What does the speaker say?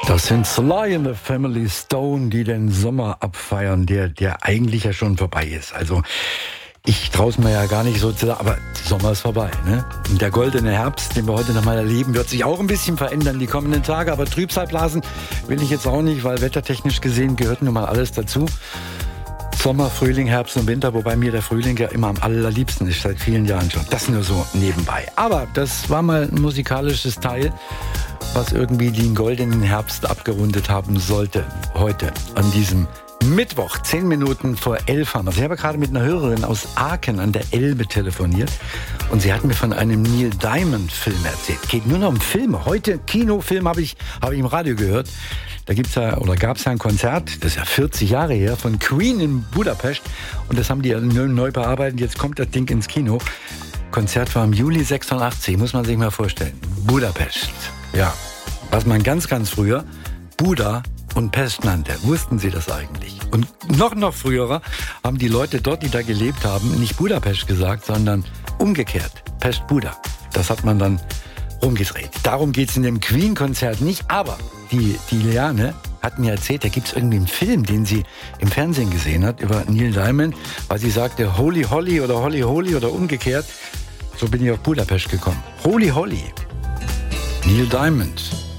Das sind Sly and the Family Stone, die den Sommer abfeiern, der eigentlich ja schon vorbei ist. Also ich traue mir ja gar nicht so zu sagen, aber der Sommer ist vorbei, ne? Und der goldene Herbst, den wir heute nochmal erleben, wird sich auch ein bisschen verändern die kommenden Tage. Aber Trübsalblasen will ich jetzt auch nicht, weil wettertechnisch gesehen gehört nun mal alles dazu. Sommer, Frühling, Herbst und Winter, wobei mir der Frühling ja immer am allerliebsten ist, seit vielen Jahren schon. Das nur so nebenbei. Aber das war mal ein musikalisches Teil, was irgendwie den goldenen Herbst abgerundet haben sollte. Heute, an diesem Mittwoch, 10 Minuten vor 11 haben wir. Ich habe gerade mit einer Hörerin aus Aachen an der Elbe telefoniert und sie hat mir von einem Neil Diamond Film erzählt. Geht nur noch um Filme. Heute Kinofilm habe ich im Radio gehört. Da gab es ja ein Konzert, das ist ja 40 Jahre her, von Queen in Budapest. Und das haben die ja neu bearbeitet. Jetzt kommt das Ding ins Kino. Konzert war im Juli 86, muss man sich mal vorstellen. Budapest. Ja, was man ganz, ganz früher Buda und Pest nannte. Wussten Sie das eigentlich? Und noch früher haben die Leute dort, die da gelebt haben, nicht Budapest gesagt, sondern umgekehrt. Pest-Buda. Das hat man dann rumgedreht. Darum geht's in dem Queen-Konzert nicht, aber die Liane hat mir erzählt, da gibt's irgendwie einen Film, den sie im Fernsehen gesehen hat, über Neil Diamond, weil sie sagte Holy Holly oder Holly Holy oder umgekehrt. So bin ich auf Budapest gekommen. Holy Holly. Neil Diamond.